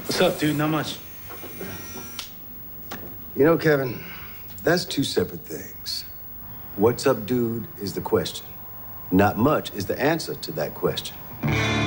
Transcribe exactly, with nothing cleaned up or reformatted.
What's up, dude? Not much. You know, Kevin, that's two separate things. What's up, dude, is the question. Not much is the answer to that question.